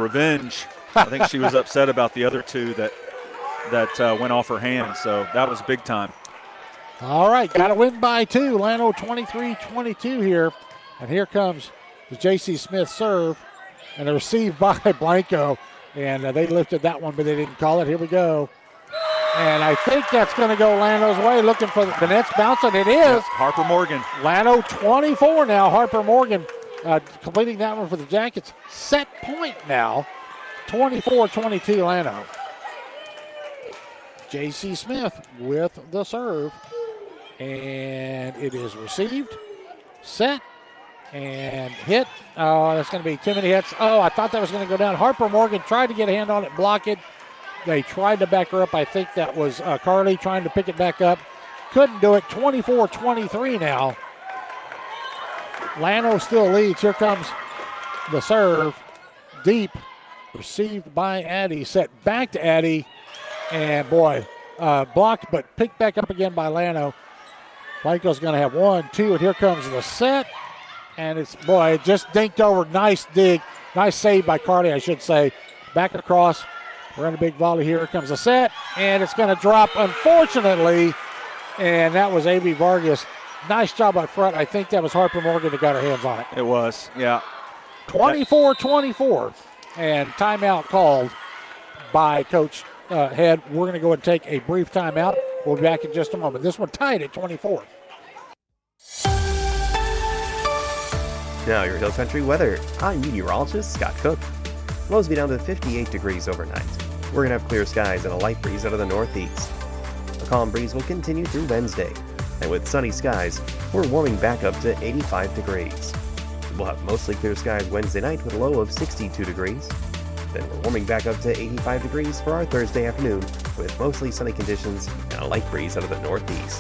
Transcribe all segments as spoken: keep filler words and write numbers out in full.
revenge. I think she was upset about the other two that that uh, went off her hand. So that was big time. All right, got to win by two. Llano twenty-three twenty-two here. And here comes the J C Smith serve. And a receive by Blanco. And uh, they lifted that one, but they didn't call it. Here we go. And I think that's going to go Llano's way. Looking for the, the net's bouncing. It is. Yep, Harper Morgan. Llano twenty-four now. Harper Morgan uh, completing that one for the Jackets. Set point now. twenty-four twenty-two Llano. J C Smith with the serve. And it is received. Set. And hit. Oh, that's going to be too many hits. Oh, I thought that was going to go down. Harper Morgan tried to get a hand on it, block it. They tried to back her up. I think that was uh, Carly trying to pick it back up. Couldn't do it. twenty-four twenty-three now. Llano still leads. Here comes the serve. Deep. Received by Addy. Set back to Addy. And, boy, uh, blocked but picked back up again by Llano. Blanco's going to have one, two, and here comes the set. And it's, boy, it just dinked over. Nice dig. Nice save by Carly, I should say. Back across. We're in a big volley here. Here comes the set. And it's going to drop, unfortunately. And that was A B Vargas. Nice job up front. I think that was Harper Morgan that got her hands on it. It was, yeah. twenty-four twenty-four. And timeout called by Coach uh, Head. We're going to go and take a brief timeout. We'll be back in just a moment. This one tied at twenty-four. Now your Hill Country weather. I'm meteorologist Scott Cook. Lows be down to fifty-eight degrees overnight. We're going to have clear skies and a light breeze out of the northeast. A calm breeze will continue through Wednesday. And with sunny skies, we're warming back up to eighty-five degrees. We'll have mostly clear skies Wednesday night with a low of sixty-two degrees. Then we're warming back up to eighty-five degrees for our Thursday afternoon with mostly sunny conditions and a light breeze out of the northeast.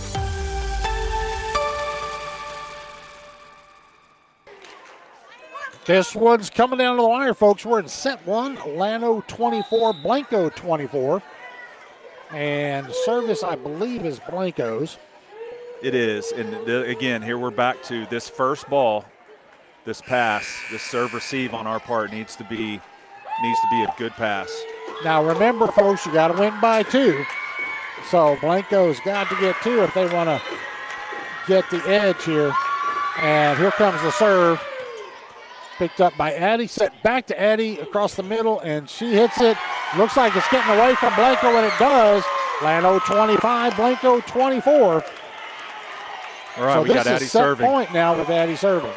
This one's coming down to the wire, folks. We're in set one. Llano twenty-four, Blanco twenty-four. And service, I believe, is Blanco's. It is. And the, again, here we're back to this first ball, this pass, this serve receive on our part needs to be needs to be a good pass. Now, remember, folks, you got to win by two. So Blanco's got to get two if they want to get the edge here. And here comes the serve. Picked up by Addy, set back to Addy across the middle, and she hits it. Looks like it's getting away from Blanco, and it does. Llano twenty-five, Blanco twenty-four. All right, so we this got Addy is set serving. Point now with Addy serving.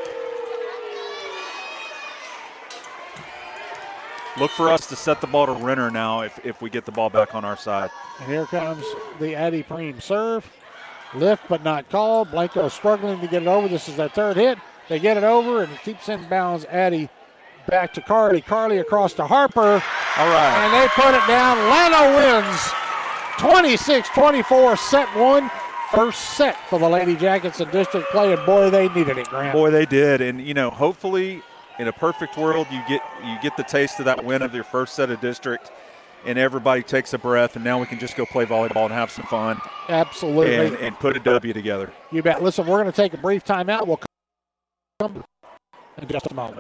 Look for us to set the ball to Renner now if, if we get the ball back on our side. And here comes the Addy Preem serve. Lift but not called. Blanco struggling to get it over. This is their third hit. They get it over, and it keeps in bounds. Addy back to Carly. Carly across to Harper. All right. And they put it down. Llano wins twenty-six twenty-four, set one. First set for the Lady Jackets in district play, and boy, they needed it, Grant. Boy, they did. And, you know, hopefully in a perfect world you get you get the taste of that win of your first set of district, and everybody takes a breath, and now we can just go play volleyball and have some fun. Absolutely. And, and put a W together. You bet. Listen, we're going to take a brief timeout. We'll come in just a moment.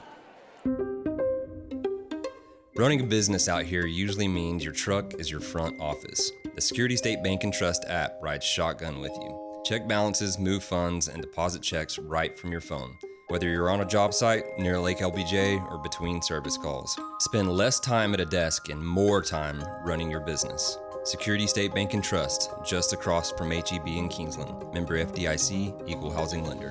Running a business out here usually means your truck is your front office. The Security State Bank and Trust app rides shotgun with you. Check balances, move funds, and deposit checks right from your phone. Whether you're on a job site, near Lake L B J, or between service calls. Spend less time at a desk and more time running your business. Security State Bank and Trust, just across from H E B in Kingsland. Member F D I C, Equal Housing Lender.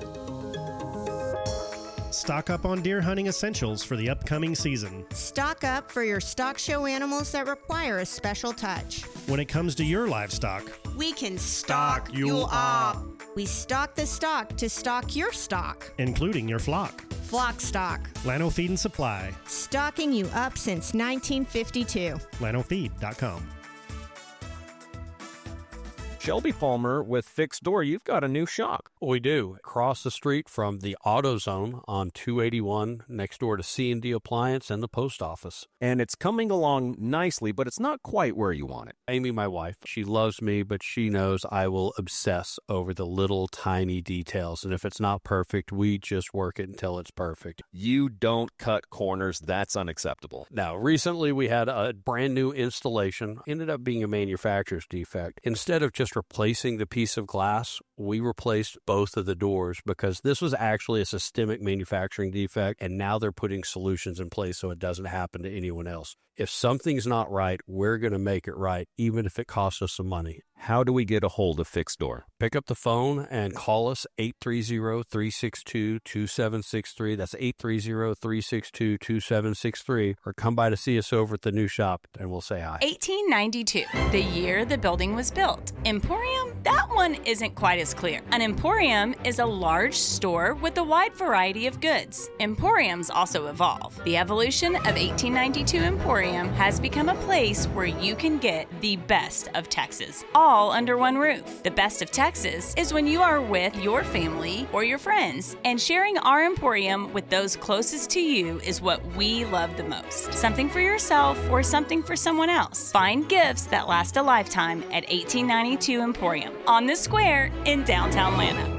Stock up on deer hunting essentials for the upcoming season. Stock up for your stock show animals that require a special touch. When it comes to your livestock, we can stock you up. We stock the stock to stock your stock, including your flock. Flock Stock. Llano Feed and Supply. Stocking you up since nineteen fifty-two. llano feed dot com. Shelby Palmer, with Fixed Door, you've got a new shop. We do. Across the street from the AutoZone on two eighty-one, next door to C and D Appliance and the post office. And it's coming along nicely, but it's not quite where you want it. Amy, my wife, she loves me, but she knows I will obsess over the little tiny details. And if it's not perfect, we just work it until it's perfect. You don't cut corners. That's unacceptable. Now, recently we had a brand new installation. Ended up being a manufacturer's defect. Instead of just replacing the piece of glass, we replaced both of the doors because this was actually a systemic manufacturing defect, and now they're putting solutions in place so it doesn't happen to anyone else. If something's not right, we're going to make it right, even if it costs us some money. How do we get a hold of Fixed Door? Pick up the phone and call us eight three zero, three six two, two seven six three. That's eight three zero, three six two, two seven six three. Or come by to see us over at the new shop and we'll say hi. eighteen ninety-two, the year the building was built. Emporium? That one isn't quite as clear. An emporium is a large store with a wide variety of goods. Emporiums also evolve. The evolution of eighteen ninety-two Emporium has become a place where you can get the best of Texas, all under one roof. The best of Texas is when you are with your family or your friends, and sharing our Emporium with those closest to you is what we love the most. Something for yourself or something for someone else. Find gifts that last a lifetime at eighteen ninety-two Emporium on the square in downtown Lano.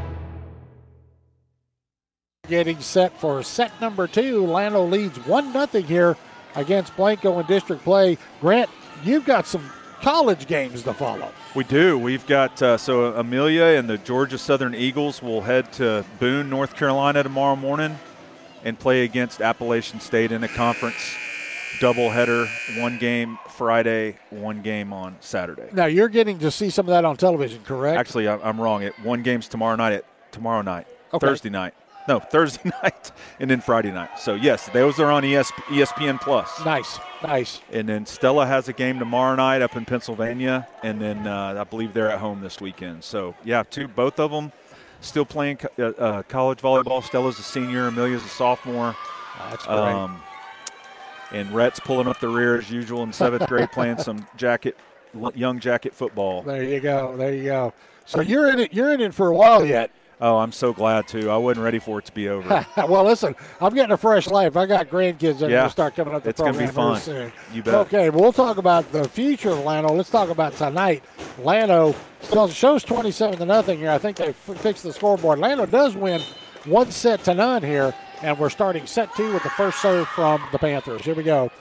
Getting set for set number two. Lano leads one nothing here against Blanco in district play. Grant, you've got some college games to follow. We do. We've got, uh, so Amelia and the Georgia Southern Eagles will head to Boone, North Carolina tomorrow morning and play against Appalachian State in a conference doubleheader, one game Friday, one game on Saturday. Now, you're getting to see some of that on television, correct? Actually, I'm wrong. It one game's tomorrow night at tomorrow night, okay. Thursday night. No, Thursday night and then Friday night. So, yes, those are on E S P N Plus. Nice, nice. And then Stella has a game tomorrow night up in Pennsylvania, and then uh, I believe they're at home this weekend. So, yeah, two, both of them still playing uh, uh, college volleyball. Stella's a senior, Amelia's a sophomore. Oh, that's great. Um, and Rhett's pulling up the rear as usual in seventh grade playing some jacket, young jacket football. There you go, there you go. So you're in it. You're in it for a while yet. Oh, I'm so glad, too. I wasn't ready for it to be over. Well, listen, I'm getting a fresh life. I got grandkids that are yeah, going to start coming up the it's program gonna be fun. soon. You bet. Okay, we'll talk about the future of Lano. Let's talk about tonight. Lano still shows twenty-seven to nothing here. I think they f- fixed the scoreboard. Lano does win one set to none here, and we're starting set two with the first serve from the Panthers. Here we go.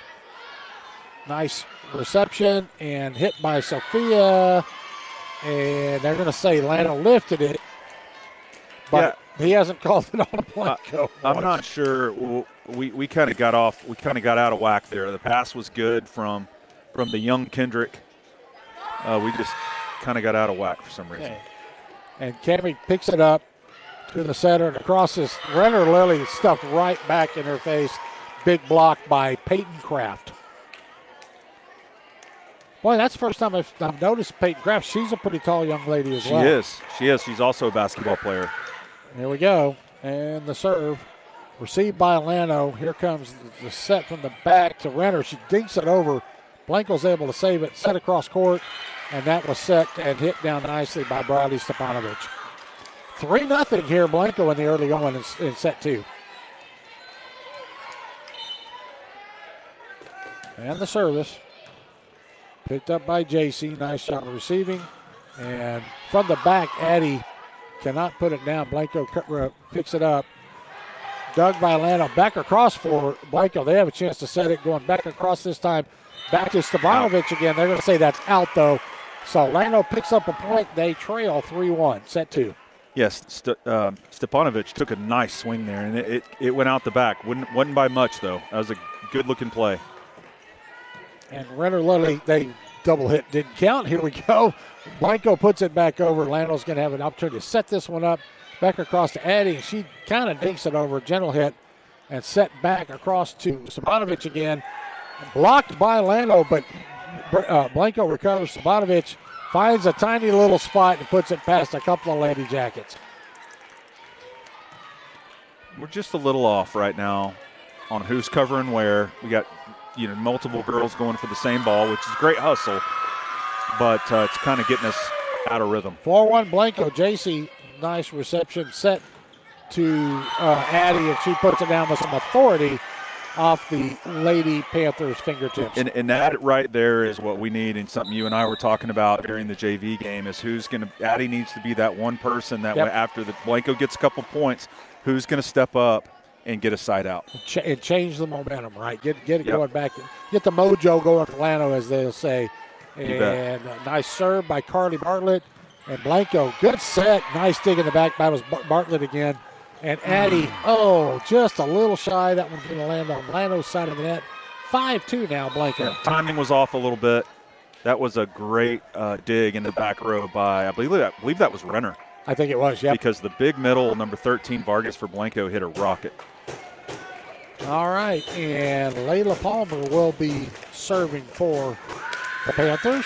Nice reception and hit by Sophia, and they're going to say Lano lifted it. But yeah. He hasn't called it on a Blanco. Uh, I'm not sure. We we kind of got off. We kind of got out of whack there. The pass was good from from the young Kendrick. Uh, we just kind of got out of whack for some reason. Okay. And Cammie picks it up to the center and across this. Renner Lilly stuffed right back in her face. Big block by Peyton Kraft. Boy, that's the first time I've, I've noticed Peyton Kraft. She's a pretty tall young lady as she well. She is. She is. She's also a basketball player. Here we go. And the serve received by Lano. Here comes the set from the back to Renner. She dinks it over. Blanco's able to save it, set across court, and that was set and hit down nicely by Bradley Stepanovic. three nothing here, Blanco in the early going in, in set two. And the service. Picked up by J C. Nice shot receiving. And from the back, Addie cannot put it down. Blanco picks it up. Dug by Lano. Back across for Blanco. They have a chance to set it. Going back across this time. Back to Stepanovic again. They're going to say that's out, though. So Lano picks up a point. They trail three one. Set two. Yes, St- uh, Stepanovic took a nice swing there, and it, it, it went out the back. Wouldn't, wasn't by much, though. That was a good-looking play. And Renner Lilly, they double hit, didn't count. Here we go. Blanco puts it back over. Lano's going to have an opportunity to set this one up. Back across to Addie. She kind of dinks it over. Gentle hit and set back across to Stepanovic again. Blocked by Lano, but uh, Blanco recovers. Stepanovic finds a tiny little spot and puts it past a couple of Lady Jackets. We're just a little off right now on who's covering where. We got, you know, multiple girls going for the same ball, which is great hustle. but uh, it's kind of getting us out of rhythm. four one Blanco. J C, nice reception set to uh, Addie, and she puts it down with some authority off the Lady Panthers' fingertips. And, and that right there is what we need, and something you and I were talking about during the J V game is who's going to – Addie needs to be that one person that Yep. way after the Blanco gets a couple points, who's going to step up and get a side out. Ch- and change the momentum, right? Get get it Yep. going back. Get the mojo going for Lano, as they'll say. You bet. And a nice serve by Carly Bartlett. And Blanco, good set. Nice dig in the back by was Bar- Bartlett again. And Addie, oh, just a little shy. That one's going to land on Lano's side of the net. five two now, Blanco. Yeah, timing was off a little bit. That was a great uh, dig in the back row by, I believe, I believe that was Renner. I think it was, yeah. Because the big middle, number thirteen, Vargas for Blanco, hit a rocket. All right, and Layla Palmer will be serving for the Panthers.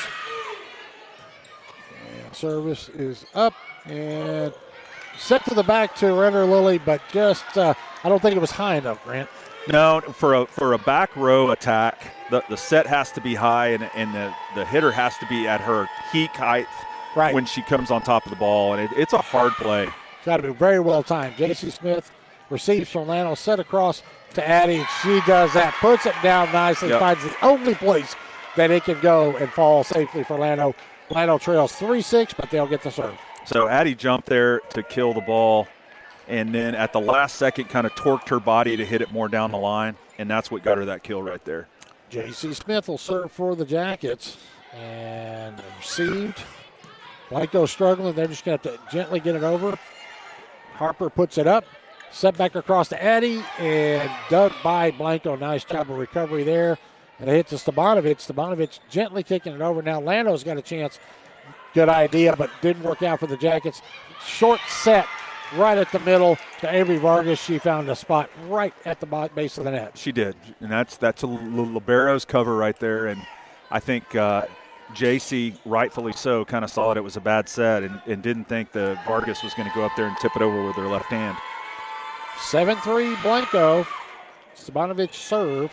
And service is up and set to the back to Renner Lilly, but just, uh, I don't think it was high enough, Grant. No, for a for a back row attack, the, the set has to be high, and, and the, the hitter has to be at her peak height Right. when she comes on top of the ball, and it, it's a hard play. Got to be very well timed. J C Smith receives from Lano, set across to Addie, and she does that, puts it down nicely, Yep. finds the only place that it can go and fall safely for Lano. Lano trails three six, but they'll get the serve. So Addie jumped there to kill the ball, and then at the last second kind of torqued her body to hit it more down the line, and that's what got her that kill right there. J C Smith will serve for the Jackets, and received. Blanco struggling. They're just going to have to gently get it over. Harper puts it up. Set back across to Addie, and dug by Blanco. Nice job of recovery there. And it hits to Stebanovic. Stebanovic gently kicking it over. Now Lano's got a chance. Good idea, but didn't work out for the Jackets. Short set right at the middle to Avery Vargas. She found a spot right at the bo- base of the net. She did, and that's that's a l- libero's cover right there, and I think uh, J C, rightfully so, kind of saw that it was a bad set and, and didn't think the Vargas was going to go up there and tip it over with her left hand. seven three Blanco. Stebanovic serve.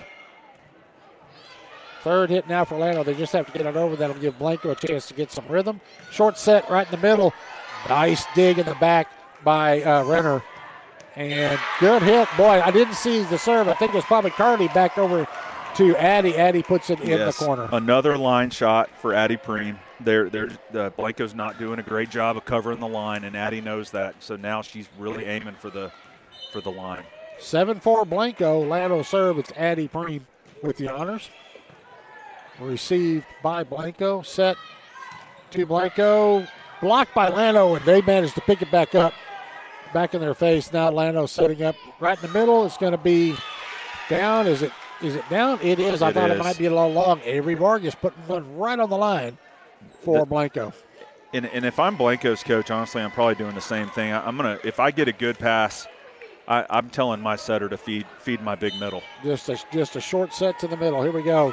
Third hit now for Lano. They just have to get it over. That'll give Blanco a chance to get some rhythm. Short set right in the middle. Nice dig in the back by uh, Renner. And good hit. Boy, I didn't see the serve. I think it was probably Carly back over to Addie. Addie puts it in Yes, the corner. Another line shot for Addie Preem. They're, they're, uh, Blanco's not doing a great job of covering the line, and Addie knows that. So now she's really aiming for the for the line. seven four Blanco. Lano serve. It's Addie Preem with the honors. Received by Blanco. Set to Blanco. Blocked by Lano, and they managed to pick it back up. Back in their face. Now Lano setting up right in the middle. It's going to be down. Is it Is it down? It is. I It thought is. it might be a little long. Avery Vargas putting one right on the line for The- Blanco. And, and if I'm Blanco's coach, honestly, I'm probably doing the same thing. I, I'm gonna if I get a good pass, I, I'm telling my setter to feed feed my big middle. Just a, just a short set to the middle. Here we go.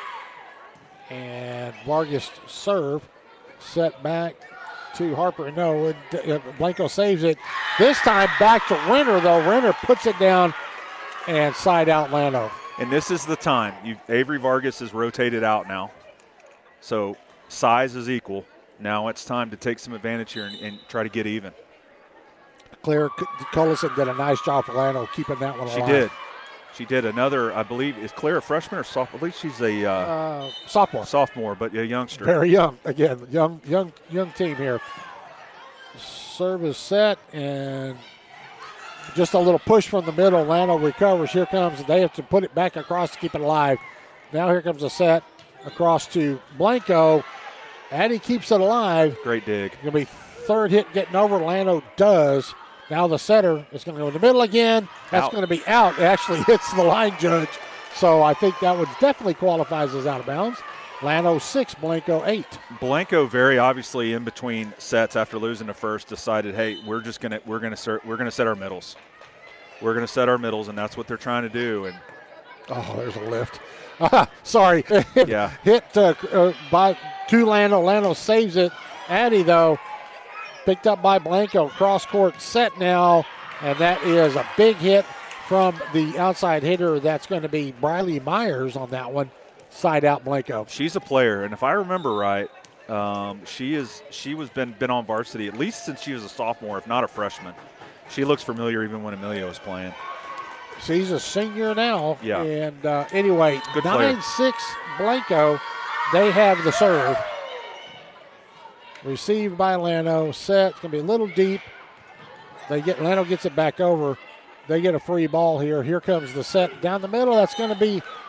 And Vargas serve. Set back to Harper. No, it, uh, Blanco saves it. This time back to Renner, though. Renner puts it down and side out Lano. And this is the time. You, Avery Vargas is rotated out now, so size is equal. Now it's time to take some advantage here and, and try to get even. Claire Collison did a nice job for Lano keeping that one alive. She did. She did another, I believe, is Claire a freshman or sophomore? I believe she's a uh, Uh, sophomore. sophomore, but a youngster. Very young. Again, young, young, young team here. Service set and just a little push from the middle. Lano recovers. Here comes. They have to put it back across to keep it alive. Now here comes a set across to Blanco. Addie keeps it alive. Great dig. Going to be third hit getting over. Lano does. Now the setter is going to go in the middle again. That's Out. going to be out. It actually hits the line judge. So I think that would definitely qualifies as out of bounds. Lano six, Blanco eight. Blanco very obviously in between sets after losing the first decided, hey, we're just gonna we're gonna start, we're gonna set our middles. We're gonna set our middles, and that's what they're trying to do. And Oh, there's a lift. Sorry. Yeah. Hit uh, uh, by to Lano. Lano saves it. Addie, though, picked up by Blanco. Cross court set now, and that is a big hit from the outside hitter. That's going to be Briley Myers on that one. Side out Blanco. she's a player, and if I remember right, Um, she is she was been been on varsity at least since she was a sophomore, if not a freshman. She looks familiar even when Amelia was playing. She's a senior now. Yeah. And uh, anyway, Good player. nine six Blanco, they have the serve. Received by Lano. Set. It's going to be a little deep. They get Lano gets it back over. They get a free ball here. Here comes the set down the middle. That's going to be